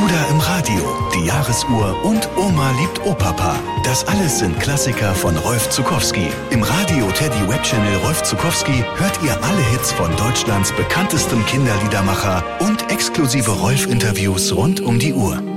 Duda im Radio, die Jahresuhr und Oma liebt Opapa. Das alles sind Klassiker von Rolf Zuckowski. Im Radio Teddy Web Channel Rolf Zuckowski hört ihr alle Hits von Deutschlands bekanntestem Kinderliedermacher und exklusive Rolf-Interviews rund um die Uhr.